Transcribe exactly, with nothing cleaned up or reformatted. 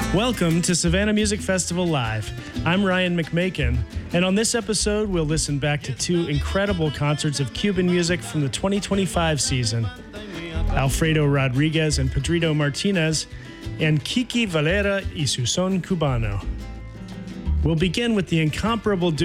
Welcome to Savannah Music Festival Live. I'm Ryan McMakin, and on this episode, we'll listen back to two incredible concerts of Cuban music from the twenty twenty-five season. Alfredo Rodriguez and Pedrito Martinez, and Kiki Valera y su son cubano. We'll begin with the incomparable duo